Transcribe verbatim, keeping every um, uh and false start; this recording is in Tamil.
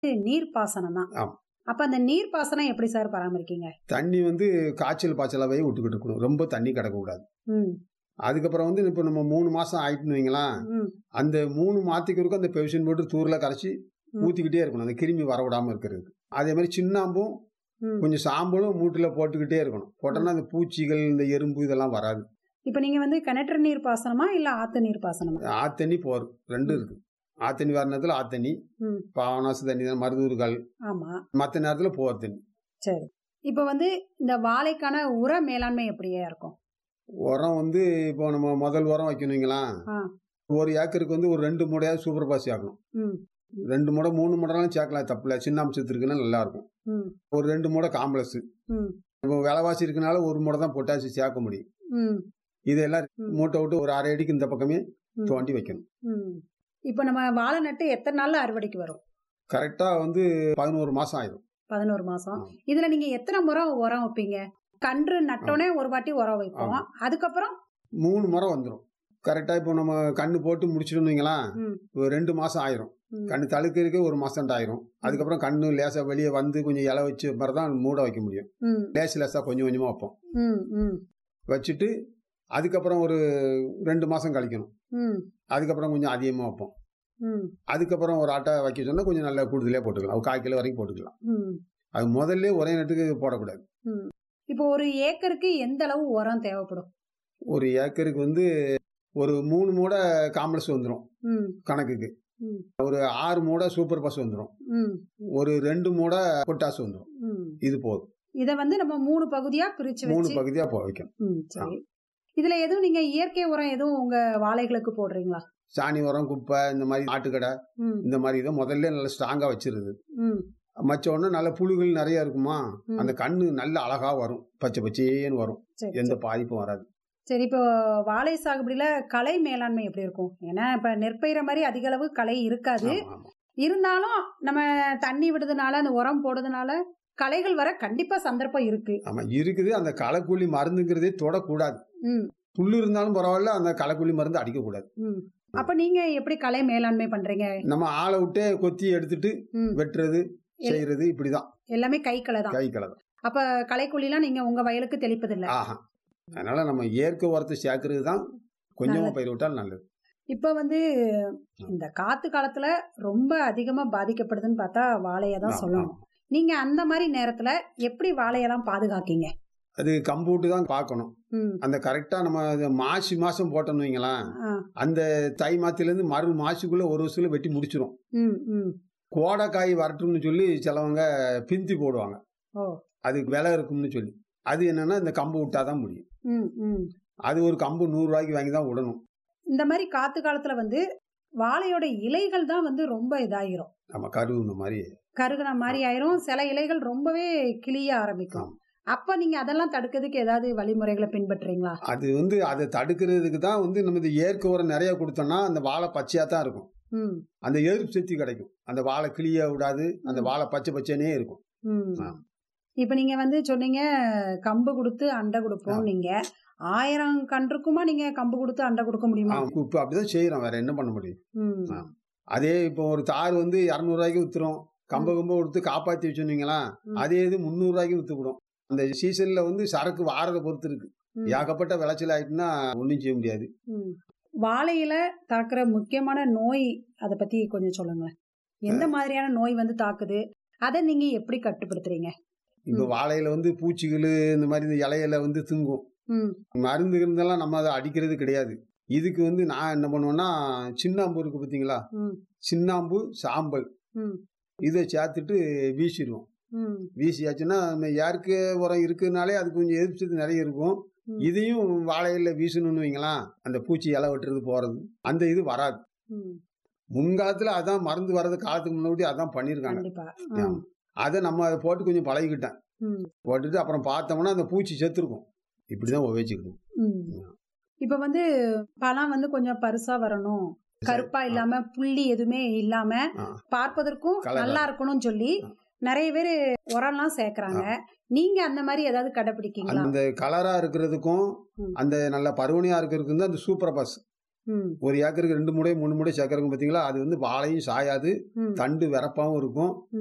நீர்ப்பாசனம் தான். ஆமா. அப்ப அந்த நீர்ப்பாசனம் எப்படி சார் பராமரிக்கீங்க? தண்ணி வந்து காய்ச்சல் பாய்ச்சலாவே விட்டுக்கிட்டு இருக்கணும். ரொம்ப தண்ணி கிடக்கக்கூடாது. ம். அதுக்கப்புறம் வந்து இப்போ நம்ம மூணு மாசம் ஆயிட்டுன்னு வைங்களேன், ம். அந்த மூணு மாத்திக்கிறதுக்கு அந்த பெவிஷன் போட்டு தூர்ல கரைச்சி ம். ஊத்திக்கிட்டே இருக்கணும். அந்த கிருமி வரவிடாம இருக்கிறதுக்கு. அதே மாதிரி சின்னாம்பும் ம். கொஞ்சம் சாம்பலும் மூட்டுல போட்டுக்கிட்டே இருக்கணும். போட்டோம்னா அந்த பூச்சிகள், இந்த எறும்பு இதெல்லாம் வராது. இப்ப நீங்க வந்து கிணற்று நீர் பாசனமா இல்ல ஆத்து நீர் பாசனமா? ஆத்தண்ணி போர் ரெண்டும் இருக்கு. ஆத்தண்ணி வர நேரத்துல ஆத்தண்ணி, ம். பாவனாசு தண்ணி தான், மருதூர்கள். ஆமா. மற்ற நேரத்துல போர் தண்ணி. சரி. இப்ப வந்து இந்த வாழைக்கான உர மேலாண்மை எப்படியா இருக்கும்? உரம் வந்து இப்போ நம்ம முதல் உரம் வைக்கணுங்களா, ஆ. ஒரு ஏக்கருக்கு வந்து ஒரு ரெண்டு மூடையாவது சூப்பர் பாஸ் சேர்க்கணும். ம். ரெண்டு மூடை மூணு மூடைலாம் சேர்க்கலாம், தப்பில்ல. சின்ன அம்சத்து இருக்குன்னா நல்லா இருக்கும். ம். ஒரு ரெண்டு மூடை காம்ப்ளெக்ஸ். ம். இப்போ விலைவாசி இருக்கனால ஒரு மூடை தான் பொட்டாசி சேர்க்க முடியும். ம். இதெல்லாம் ம். மூட்டை விட்டு ஒரு அரை அடிக்கு இந்த பக்கமே ம். தோண்டி வைக்கணும். ம். இப்ப நம்ம வாழை நட்டு எத்தனை நாள்ல அறுவடைக்கு வரும்? கரெக்டா வந்து பதினோரு மாசம் ஆயிடும். பதினோரு மாசம். ஆமா. இதுல நீங்க எத்தனை முறை உரம் வைப்பீங்க? கன்று நட்டோனே ஒரு வாட்டி உரம் வைப்போம். ஆமா. அதுக்கப்புறம் மூணு முறை வந்துடும். கரெக்டா இப்போ நம்ம கண்ணு போட்டு முடிச்சிட்டோம்னீங்களா, ம். ஒரு ரெண்டு மாசம் ஆயிரும். ம். கண்ணு தழுக்கிறதுக்கு ஒரு மாசம் ஆயிரும். அதுக்கப்புறம் கண்ணு லேசா வெளியே வந்து கொஞ்சம் இலை வச்சு மாதிரி தான் மூட வைக்க முடியும். ம். லேசு லேசா கொஞ்சம் கொஞ்சமா வைப்போம். ம். ம். வச்சுட்டு அதுக்கப்புறம் ஒரு ரெண்டு மாசம் கழிக்கணும். ம். அதுக்கப்புறம் கொஞ்சம் அதிகமா வைப்போம். ம். அதுக்கப்புறம் ஒரு ஆட்டை வைக்க சொன்னா கொஞ்சம் நல்லா கூடுதலே போட்டுக்கலாம். ஒரு கால் கிலோ வரைக்கும் போட்டுக்கலாம். ம். அது முதல்ல ஒரே நட்டுக்கு போடக்கூடாது. ம். இப்போ ஒரு ஏக்கருக்கு எந்த அளவு உரம் தேவைப்படும்? ஒரு ஏக்கருக்கு வந்து ஒரு மூணு மூடை காம்ப்ளெக்ஸ் வந்துடும் ம். கணக்குக்கு. ம். ஒரு ஆறு மூடை சூப்பர் பஸ் வந்துடும். ம். ஒரு ரெண்டு மூடை பொட்டாசு வந்துடும். ம். இது போதும். இத வந்து நம்ம மூணு பகுதியா பிரிச்சு மூணு வச்சு. பகுதியா போ வைக்கணும். ம். சரி. இதுல எதுவும் நீங்க இயற்கை உரம் எதுவும் உங்க வாழைகளுக்கு போடுறீங்களா? சாணி உரம், குப்பை, இந்த மாதிரி ஆட்டுக்கடை, ம். இந்த மாதிரி இதை முதல்ல நல்லா ஸ்ட்ராங்கா வச்சிருது. ம். மச்ச உடனே நல்ல புழுகள் நிறைய இருக்குமா, ம். அந்த கண்ணு நல்ல அழகா வரும். பச்சை பச்சேன்னு வரும். சரி. எந்த சரி. பாதிப்பும் வராது. சரி. இப்போ வாழை சாகுபடியில களை மேலாண்மை எப்படி இருக்கும்? ஏன்னா இப்ப நெற்பயிர மாதிரி அதிக அளவு களை இருக்காது. ஆமா, ஆமா. இருந்தாலும் நம்ம தண்ணி விடுறதுனால அந்த உரம் போடுறதுனால களைகள் வர கண்டிப்பா சந்தர்ப்பம் இருக்கு. ஆமா இருக்குது. அந்த களைக்கொல்லி மருந்துங்கிறதே தொடக்கூடாது. ம். புல்லு இருந்தாலும் பரவாயில்ல, அந்த களைக்கொல்லி மருந்து அடிக்கக்கூடாது. ம். அப்ப நீங்க எப்படி களை மேலாண்மை பண்றீங்க? நம்ம ஆளை விட்டே கொத்தி எடுத்துட்டு ம். வெட்டுறது, எல்- செய்யறது இப்படிதான். எல்லாமே கை களை தான். கை களை தான். அப்ப களைக்கொல்லிலாம் நீங்க உங்க வயலுக்கு தெளிப்பதில்ல? ஆஹா. அதனால நம்ம இயற்கை உரத்தை சேர்க்கறது தான் கொஞ்சமா நல்லது. பயிர் விட்டால் நல்லது. இப்ப வந்து இந்த காத்து காலத்துல ரொம்ப அதிகமா பாதிக்கப்படுதுன்னு பார்த்தா வாழைய தான் ஆமா, சொல்லணும். ஆமா. நீங்க அந்த மாதிரி நேரத்துல எப்படி வாழையெல்லாம் பாதுகாக்கீங்க? அது கம்பூட்டு தான் பார்க்கணும். ம். அந்த கரெக்டா நம்ம அது மாசி மாசம் போட்டோம்னு வைங்களேன், ஆ. அந்த தை மாத்திலேருந்து மறு மாசிக்குள்ள ஒரு வருஷத்துல வெட்டி முடிச்சிரும். ம். ம். கோடைக்காய் வரட்டும்னு சொல்லி சிலவங்க பிந்தி போடுவாங்க. ஓ. அதுக்கு விலை இருக்கும்னு சொல்லி. அது என்னன்னா இந்த கம்பு விட்டாதான் முடியும். ம். ம். அது ஒரு கம்பு நூறு ரூபாய்க்கு வாங்கி தான் விடணும். இந்த மாதிரி காத்து காலத்துல வந்து வாழையோட இலைகள் தான் வந்து ரொம்ப இதாயிரும். நம்ம கருவுன மாதிரி. கருகுன மாதிரி ஆயிரும். சில இலைகள் ரொம்பவே கிளிய ஆரம்பிக்கும். ஆமா. அப்ப நீங்க அதெல்லாம் தடுக்கிறதுக்கு ஏதாவது வழிமுறைகளை பின்பற்றுறீங்களா? அது வந்து அதை தடுக்கிறதுக்கு தான் வந்து நம்ம இந்த இயற்கை உரம் நிறைய கொடுத்தோம்னா அந்த வாழை பச்சையா தான் இருக்கும். ம். அந்த எதிர்ப்பு சக்தி கிடைக்கும். அந்த வாழை கிளிய விடாது. அந்த ம். வாழை பச்சை பச்சைனே இருக்கும். ம். ஆ. இப்ப நீங்க வந்து சொன்னீங்க கம்பு கொடுத்து அண்டை கொடுப்போம். ஆமா. நீங்க ஆயிரம் கன்றுக்குமா நீங்க கம்பு கொடுத்து அண்டை கொடுக்க முடியுமா? ஆ, இப்ப அப்படிதான் செய்யறோம். வேற என்ன பண்ண முடியும்? ம். ஆ. அதே இப்போ ஒரு தார் வந்து இருநூறு ரூபாய்க்கு வித்துரும். கம்ப ம். கம்ப கொடுத்து காப்பாத்தி வச்சுனீங்களா, ம். அதே இது முந்நூறு ரூபாய்க்கு வித்துவிடும். அந்த சீசன்ல வந்து சரக்கு வாரதை பொறுத்து இருக்கு. ம். ஏகப்பட்ட விளைச்சல் ஆயிட்டுன்னா ஒன்றும் செய்ய முடியாது. ம். வாழையில தாக்குற முக்கியமான நோய் அத பத்தி கொஞ்சம் சொல்லுங்களேன். எந்த மாதிரியான நோய் வந்து தாக்குது? அத நீங்க எப்படி கட்டுப்படுத்துறீங்க? இப்போ ம். வாழையில வந்து பூச்சிகள் இந்த மாதிரி இந்த இலையில வந்து திங்கும். ம். மருந்து இருந்தெல்லாம் நம்ம அதை அடிக்கிறது கிடையாது. இதுக்கு வந்து நான் என்ன பண்ணுவேன்னா, சின்னாம்பு இருக்கு பார்த்தீங்களா, ம். சின்னாம்பு, சாம்பல் ம். இதை சேர்த்துட்டு வீசிடுவோம். ம். வீசியாச்சுன்னா நம்ம இயற்கை உரம் இருக்குனாலே அது கொஞ்சம் எதிர்ப்பு சக்தி நிறைய இருக்கும். ம். இதையும் வாழையில வீசணும்னு வைங்களேன், அந்த பூச்சி இலை வெட்டுறது போறது அந்த இது வராது. ம். முன்காலத்துல அதான் மருந்து வர்றது, காலத்துக்கு முன்னாடி அதான் பண்ணியிருக்காங்க. கண்டிப்பா. ஆமா. ம். அதை நம்ம அதை போட்டு கொஞ்சம் பழகிக்கிட்டேன். ம். போட்டுட்டு அப்புறம் பார்த்தோம்னா அந்த பூச்சி செத்துருக்கும். இப்படிதான் உபயோகிச்சுக்கணும். ம். இப்ப வந்து பழம் வந்து கொஞ்சம் பருசா வரணும், கருப்பா ஆ. இல்லாம புள்ளி எதுவுமே இல்லாம ஆ. பார்ப்பதற்கும் கலரா. நல்லா இருக்கணும்னு சொல்லி ஆ. நிறைய பேர் உரம்லாம் சேர்க்கறாங்க. நீங்க அந்த மாதிரி ஏதாவது கடைபிடிக்கீங்களா? அந்த கலரா இருக்கிறதுக்கும் ம். அந்த நல்ல பருவனையா இருக்கிறதுக்கும் தான் அந்த சூப்பர் பஸ். ம். ஒரு ஏக்கருக்கு ரெண்டு மூடை மூணு மூடை சேர்க்கறவங்க பார்த்தீங்களா, அது வந்து வாழையும் சாயாது, ம். தண்டு வெரப்பாவும் இருக்கும்.